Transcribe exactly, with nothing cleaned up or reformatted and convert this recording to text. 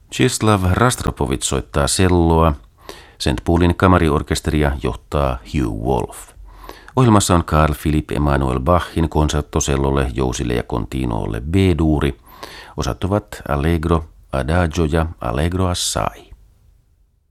Czeslaw Rastropovits soittaa selloa. Saint Paulin kamariorkesteria johtaa Hugh Wolf. Ohjelmassa on Carl Philipp Emanuel Bachin konserttosellolle, jousille ja continuolle B-duuri. Osat ovat Allegro, Adagio ja Allegro assai.